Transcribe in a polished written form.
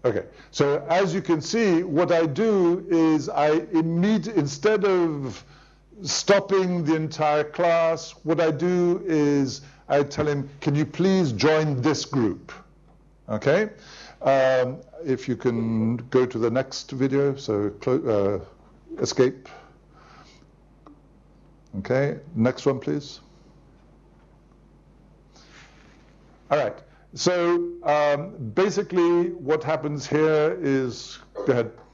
Okay, so as you can see, what I do is instead of stopping the entire class, what I do is I tell him, can you please join this group? Okay, if you can go to the next video, so escape. Okay, next one, please. All right, so basically what happens here is, go ahead.